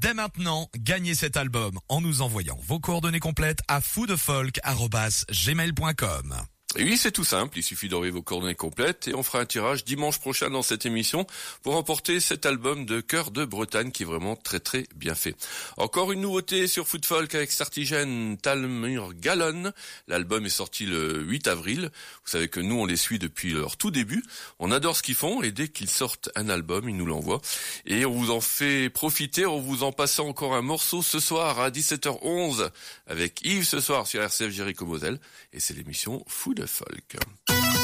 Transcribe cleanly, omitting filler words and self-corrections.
dès maintenant gagner cet album en nous envoyant vos coordonnées complètes à foudefolk@gmail.com. Et oui, c'est tout simple, il suffit d'envoyer vos coordonnées complètes et on fera un tirage dimanche prochain dans cette émission pour remporter cet album de Chœur de Bretagne qui est vraiment très très bien fait. Encore une nouveauté sur Food Folk avec Sartigène Talmur Gallon. L'album est sorti le 8 avril. Vous savez que nous on les suit depuis leur tout début. On adore ce qu'ils font et dès qu'ils sortent un album, ils nous l'envoient. Et on vous en fait profiter en vous en passant encore un morceau ce soir à 17h11 avec Yves ce soir sur RCF Jéricho Moselle. Et c'est l'émission Food Folk.